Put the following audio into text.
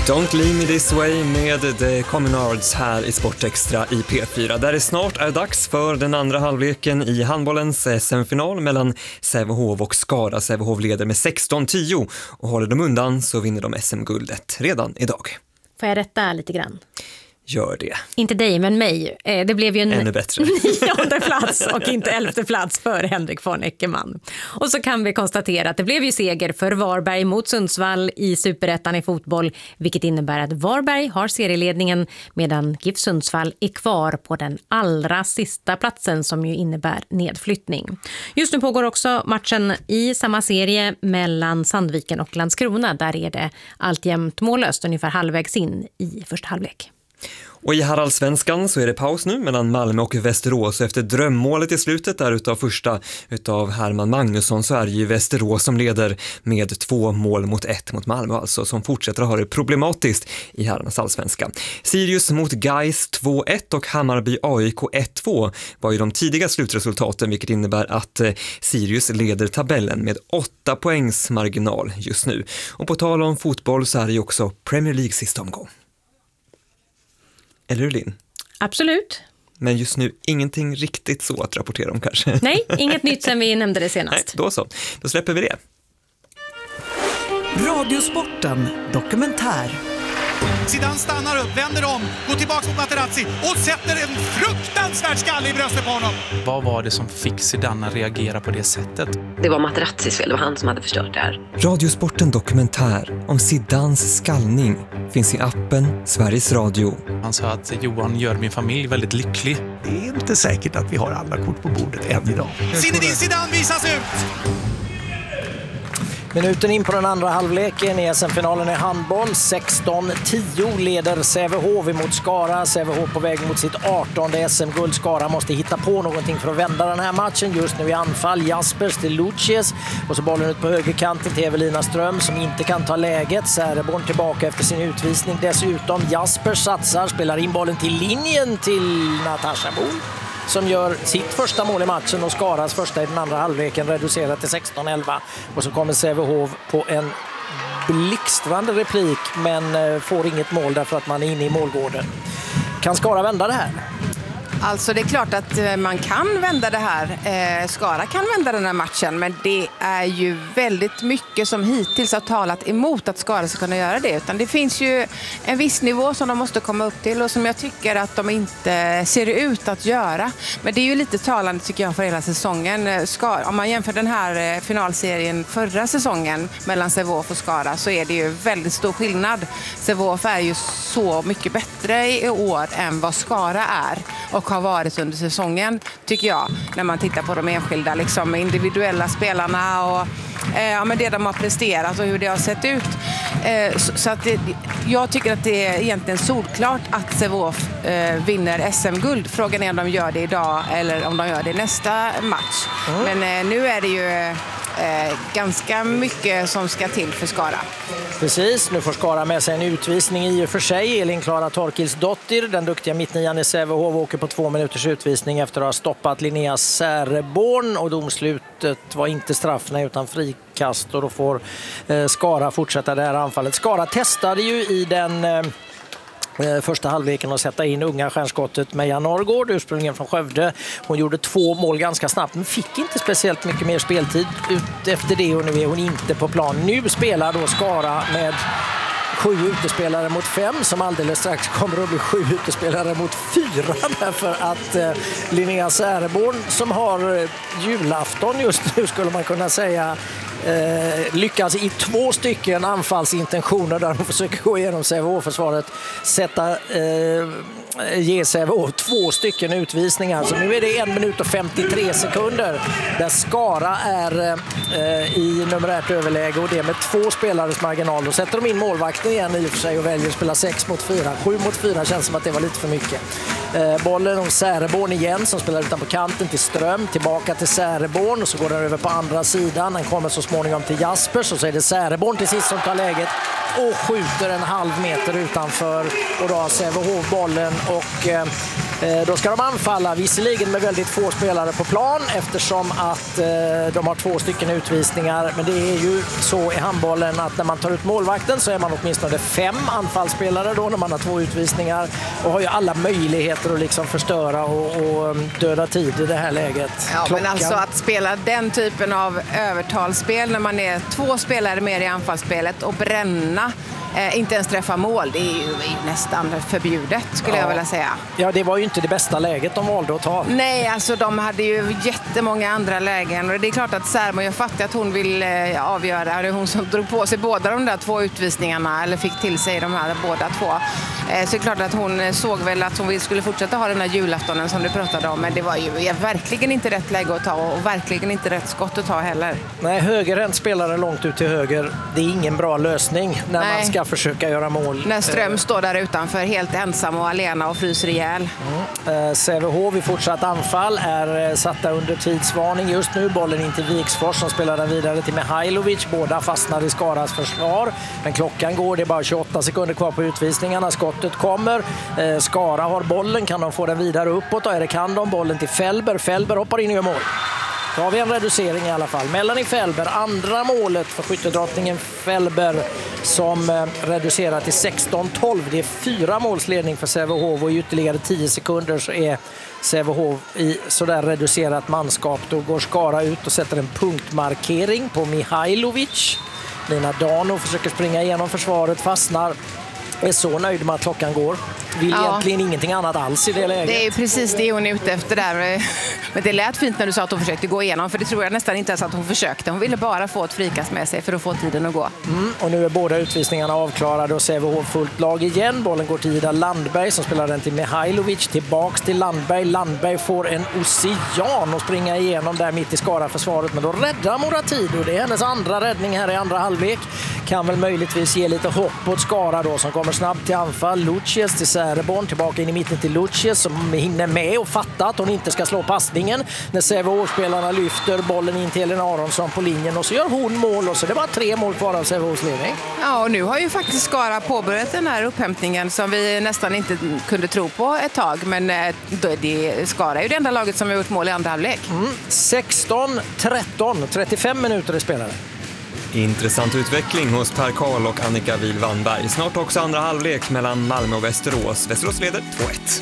Don't leave me this way med The Communards här i Sportextra i P4. Där det snart är dags för den andra halvleken i handbollens SM-final mellan Sävehof och Skara. Sävehof leder med 16-10 och håller de undan så vinner de SM-guldet redan idag. Får jag rätta lite grann? Gör det. Inte dig, men mig. Det blev ju en ännu bättre 9:e plats och inte 11:e plats för Henrik von Eckermann. Och så kan vi konstatera att det blev ju seger för Varberg mot Sundsvall i Superettan i fotboll, vilket innebär att Varberg har serieledningen medan GIF Sundsvall är kvar på den allra sista platsen som ju innebär nedflyttning. Just nu pågår också matchen i samma serie mellan Sandviken och Landskrona. Där är det alltjämt mållöst ungefär halvvägs in i första halvlek. Och i Haraldsvenskan så är det paus nu mellan Malmö och Västerås. Efter drömmålet i slutet där utav Herman Magnusson så är det ju Västerås som leder med 2-1 mot Malmö, alltså som fortsätter att ha det problematiskt i herrarnas allsvenska. Sirius mot Gais 2-1 och Hammarby AIK 1-2 var ju de tidiga slutresultaten, vilket innebär att Sirius leder tabellen med 8 poängs marginal just nu. Och på tal om fotboll så är det ju också Premier League sista omgång. Eller hur, Linn? Absolut. Men just nu ingenting riktigt så att rapportera om kanske. Nej, inget nytt sen vi nämnde det senast. Nej, då så. Då släpper vi det. Radiosporten dokumentär. Zidane stannar upp, vänder om, går tillbaka mot Materazzi och sätter en fruktansvärd skalle i bröstet på honom. Vad var det som fick Zidane att reagera på det sättet? Det var Materazzis fel, det var han som hade förstört det här. Radiosporten dokumentär om Zidanes skallning finns i appen Sveriges Radio. Han sa att Johan gör min familj väldigt lycklig. Det är inte säkert att vi har alla kort på bordet än idag. Zinedine Zidane visas ut! Minuten in på den andra halvleken i SM-finalen i handboll. 16-10 leder Sävehof emot Skara. Sävehof på väg mot sitt 18:e SM-guld. Skara måste hitta på någonting för att vända den här matchen. Just nu i anfall Jaspers till Lucius. Och så bollen ut på högerkanten till Evelina Ström som inte kan ta läget. Säreborn tillbaka efter sin utvisning. Dessutom Jaspers satsar, spelar in bollen till linjen till Natasha Bol, som gör sitt första mål i matchen och Skaras första i den andra halvleken, reducerat till 16-11. Och så kommer Sävehof på en blixtrande replik men får inget mål därför att man är inne i målgården. Kan Skara vända det här? Alltså det är klart att man kan vända det här. Skara kan vända den här matchen, men det är ju väldigt mycket som hittills har talat emot att Skara ska kunna göra det. Utan det finns ju en viss nivå som de måste komma upp till och som jag tycker att de inte ser ut att göra. Men det är ju lite talande tycker jag för hela säsongen. Om man jämför den här finalserien förra säsongen mellan Sävehof och Skara så är det ju väldigt stor skillnad. Sävehof är ju så mycket bättre i år än vad Skara är och har varit under säsongen, tycker jag, när man tittar på de enskilda liksom, individuella spelarna och men det de har presterat och hur det har sett ut. Så att jag tycker att det är egentligen solklart att Sävehof vinner SM-guld. Frågan är om de gör det idag eller om de gör det nästa match. Men nu är det ju ganska mycket som ska till för Skara. Precis, nu får Skara med sig en utvisning i och för sig. Elin-Klara Torkilsdottir, den duktiga mittnian i Sävehof, åker på 2 minuters utvisning efter att ha stoppat Linnea Säreborn och domslutet var inte straffna utan frikast och då får Skara fortsätta det här anfallet. Skara testade ju i den första halvleken att sätta in unga stjärnskottet Meja Norrgård, ursprungligen från Skövde. Hon gjorde 2 mål ganska snabbt men fick inte speciellt mycket mer speltid ut efter det och nu är hon inte på plan. Nu spelar då Skara med 7 utespelare mot 5 som alldeles strax kommer att bli 7 utespelare mot 4 därför att Linnea Säreborn som har julafton just nu skulle man kunna säga lyckas i 2 stycken anfallsintentioner där de försöker gå igenom Sävehof-försvaret ge Sävehof 2 stycken utvisningar. Så nu är det 1 minut och 53 sekunder där Skara är i numerärt överläge och det med 2 spelares marginal. Då sätter de in målvakten igen i och för sig och väljer att spela 6 mot 4. 7 mot 4 känns som att det var lite för mycket. Bollen om Säreborn igen som spelar utanpå kanten till Ström, tillbaka till Säreborn och så går den över på andra sidan. Den kommer så småningom till Jaspers och så är det Säreborn till sist som tar läget och skjuter en halv meter utanför och då har Sävehof bollen och då ska de anfalla, visserligen med väldigt få spelare på plan eftersom att de har 2 stycken utvisningar, men det är ju så i handbollen att när man tar ut målvakten så är man åtminstone 5 anfallsspelare då när man har 2 utvisningar och har ju alla möjligheter att liksom förstöra och döda tid i det här läget. Ja, men alltså att spela den typen av övertalsspel när man är 2 spelare mer i anfallsspelet och bränna, inte ens träffa mål, det är ju nästan förbjudet skulle jag vilja säga. Ja, det var ju inte det bästa läget de valde att ta. Nej, alltså de hade ju jättemånga andra lägen och det är klart att Särmo, jag fattar att hon vill avgöra, det är hon som drog på sig båda de där 2 utvisningarna eller fick till sig de här båda 2. Så det är klart att hon såg väl att hon skulle fortsätta ha den här julaftonen som du pratade om, men det var ju verkligen inte rätt läge att ta och verkligen inte rätt skott att ta heller. Nej, högerhänt spelare långt ut till höger, det är ingen bra lösning när man ska försöka göra mål. När Ström står där utanför helt ensam och alena och fryser ihjäl. Sävehof i fortsatt anfall är satta under tidsvarning just nu. Bollen in till Viksfors som spelar den vidare till Mihailovic. Båda fastnar i Skaras försvar. Men klockan går, det är bara 28 sekunder kvar på utvisningarna. Skottet kommer. Skara har bollen, kan de få den vidare uppåt? Och kan de bollen till Fällberg. Fällberg hoppar in och gör mål. Då har vi en reducering i alla fall. Melanie Fällberg, andra målet för skyttedrottningen Fällberg som reducerar till 16-12. Det är 4 målsledning för Sävehof och i ytterligare 10 sekunder så är Sävehof i sådär reducerat manskap. Då går Skara ut och sätter en punktmarkering på Mihailovic. Nina Dano försöker springa igenom försvaret, fastnar. Är så nöjd med att klockan går. Vill egentligen ingenting annat alls i det läget. Det är precis det hon är ute efter där. Men det lät fint när du sa att hon försökte gå igenom, för det tror jag nästan inte ens att hon försökte. Hon ville bara få ett frikast med sig för att få tiden att gå. Och nu är båda utvisningarna avklarade och Sävehof fullt lag igen. Bollen går till Ida Landberg som spelar den till Mihailovic. Tillbaks till Landberg. Landberg får en ocean och springa igenom där mitt i Skara-försvaret. Men då räddar Moratido. Det är hennes andra räddning här i andra halvlek. Kan väl möjligtvis ge lite hopp åt Skara då som kommer snabbt till anfall. Lucius till Säreborn, tillbaka in i mitten till Lucius som hinner med och fattar att hon inte ska slå passningen när Sävehof-spelarna lyfter bollen in till Elin Aronsson på linjen och så gör hon mål och så det är bara 3 mål kvar av Sävehofs ledning. Ja, och nu har ju faktiskt Skara påbörjat den här upphämtningen som vi nästan inte kunde tro på ett tag, men Skara är ju det enda laget som har gjort mål i andra halvlek. 16-13, 35 minuter i spelare. Intressant utveckling hos Per Karl och Annika Wihl-Wannberg. Snart också andra halvlek mellan Malmö och Västerås. Västerås leder 2-1.